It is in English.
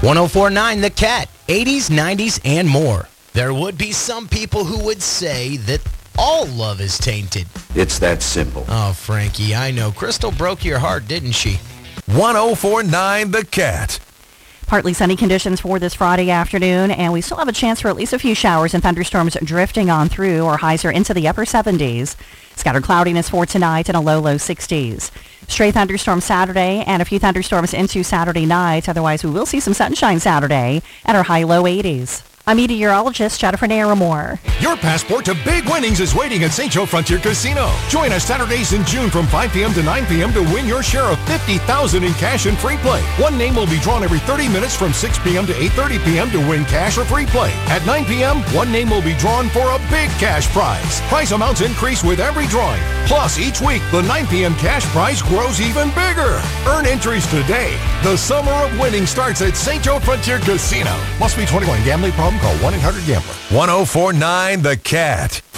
1049 The Cat, 80s, 90s, and more. There would be some people who would say that all love is tainted. It's that simple. Oh, Frankie, I know. Crystal broke your heart, didn't she? 1049 The Cat. Partly sunny conditions for this Friday afternoon, and we still have a chance for at least a few showers and thunderstorms drifting on through. Our highs are into the upper 70s. Scattered cloudiness for tonight and a low 60s. Stray thunderstorms Saturday and a few thunderstorms into Saturday night. Otherwise, we will see some sunshine Saturday at our high-low 80s. I'm meteorologist Jennifer Naramore. Your passport to big winnings is waiting at St. Joe Frontier Casino. Join us Saturdays in June from 5 p.m. to 9 p.m. to win your share of $50,000 in cash and free play. One name will be drawn every 30 minutes from 6 p.m. to 8:30 p.m. to win cash or free play. At 9 p.m., one name will be drawn for a big cash prize. Prize amounts increase with every drawing. Plus, each week, the 9 p.m. cash prize grows even bigger. Earn entries today. The summer of winning starts at St. Joe Frontier Casino. Must be 21. Gambling problem? Call 1-800-GAMBLER. 1049 The Cat.